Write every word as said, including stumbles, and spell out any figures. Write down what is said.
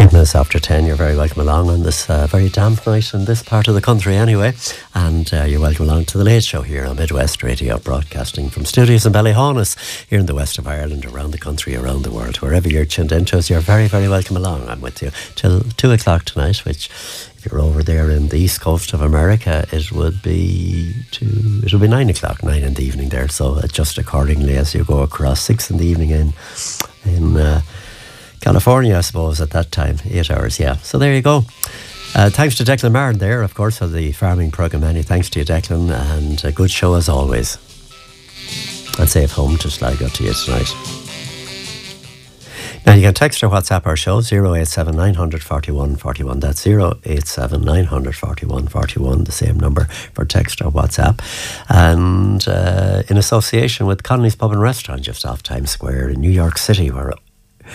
Minutes after ten, you're very welcome along on this uh, very damp night in this part of the country anyway. And uh, you're welcome along to the Late Show here on Midwest Radio, broadcasting from studios in Ballyhaunis, here in the west of Ireland, around the country, around the world. Wherever you're tuned into us, you're very, very welcome along. I'm with you till two o'clock tonight, which, if you're over there in the east coast of America, it would be two, it'll be nine o'clock, nine in the evening there. So adjust accordingly as you go across. Six in the evening in, in uh, California, I suppose, at that time. Eight hours, yeah. So there you go. Uh, thanks to Declan Martin there, of course, for the farming programme. Many thanks to you, Declan, and a good show as always. And safe home to Sligo to you tonight. Now you can text or WhatsApp our show zero eight seven nine hundred forty-one forty-one. That's zero eight seven nine hundred forty-one forty-one, the same number for text or WhatsApp. And uh, in association with Connolly's Pub and Restaurant just off Times Square in New York City, where